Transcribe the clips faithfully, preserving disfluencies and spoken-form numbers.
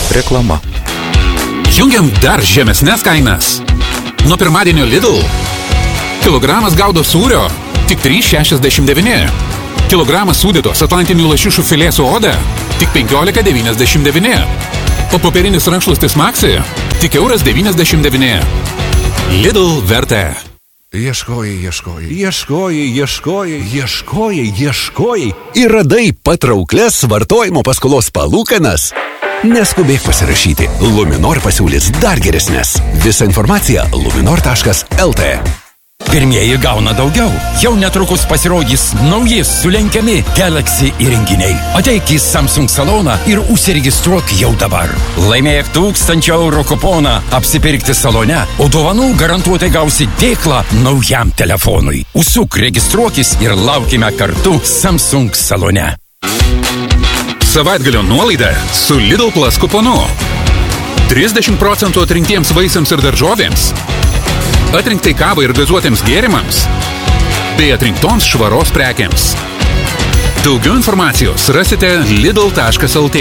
Reklama. Jungiam dar žemesnes kainas. Nuo pirmadienio Lidl. Kilogramas gaudo sūrio tik trys šešiasdešimt devyni. Kilogramas sūdytos atlantinių lašišų filė su oda tik penkiolika devyniasdešimt devyni. O popierinis rankšluostis Maxi tik euras devyniasdešimt devyni. Lidl vertė. Ieškojai, ieškojai, ieškojai, ieškojai, ieškojai, ieškojai ir radai patrauklias vartojimo paskolos palūkanas. Neskubėk pasirašyti. Luminor pasiūlys dar geresnės. Visa informacija luminor taškas lt. Pirmieji gauna daugiau. Jau netrukus pasirodys nauji sulenkiami Galaxy įrenginiai. Ateik į Samsung saloną ir užsiregistruok jau dabar. Laimėk tūkstančio eurų kuponą apsipirkti salone, o dovanų garantuotai gausi dėklą naujam telefonui. Užsuk, registruokis ir laukime kartu Samsung salone. Savaitgalio nuolaida su Lidl Plus kuponu. trisdešimt procentų atrinktiems vaisiams ir daržovėms, atrinktai kavai ir gazuotėms gėrimams, bei atrinktoms švaros prekiams. Daugiau informacijos rasite lidl taškas lt.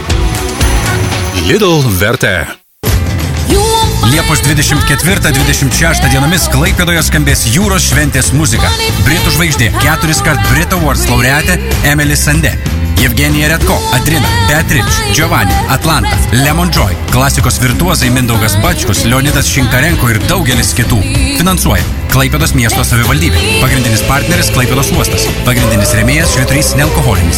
Lidl vertė. Liepos dvidešimt ketvirtą dvidešimt šeštą dienomis Klaipėdoje skambės jūros šventės muzika. Britų žvaigždė, keturis kart Brit Awards laureatė Emily Sandé, Evgenija Redko, Adrina, Beatrice, Giovanni, Atlanta, Lemon Joy, klasikos virtuozai Mindaugas Bačkus, Leonidas Šinkarenko ir daugelis kitų. Finansuoja Klaipėdos miesto savivaldybė. Pagrindinis partneris Klaipėdos uostas. Pagrindinis rėmėjas Švyturys nealkoholinis.